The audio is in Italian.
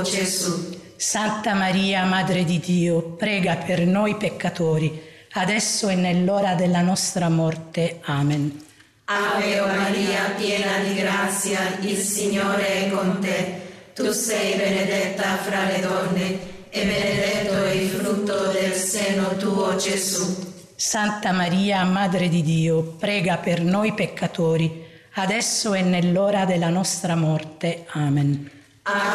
Gesù. Santa Maria, Madre di Dio, prega per noi peccatori, adesso e nell'ora della nostra morte. Amen. Ave Maria, piena di grazia, il Signore è con te. Tu sei benedetta fra le donne e benedetto è il frutto del seno tuo, Gesù. Santa Maria, Madre di Dio, prega per noi peccatori, adesso e nell'ora della nostra morte. Amen. Ave